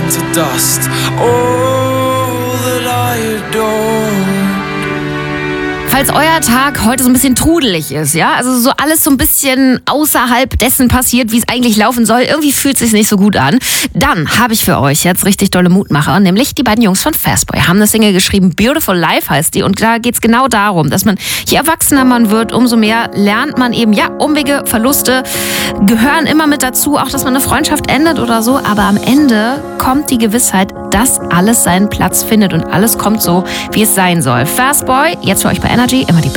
to dust. All that I adore. Falls euer Tag heute so ein bisschen trudelig ist, ja, also so alles so ein bisschen außerhalb dessen passiert, wie es eigentlich laufen soll, irgendwie fühlt es sich nicht so gut an, dann habe ich für euch jetzt richtig dolle Mutmacher, nämlich die beiden Jungs von Fastboy haben eine Single geschrieben, Beautiful Life heißt die, und da geht es genau darum, dass man, je erwachsener man wird, umso mehr lernt man eben, ja, Umwege, Verluste gehören immer mit dazu, auch dass man eine Freundschaft endet oder so, aber am Ende kommt die Gewissheit, dass alles seinen Platz findet und alles kommt so, wie es sein soll. Fastboy, jetzt für euch bei Energy, immer die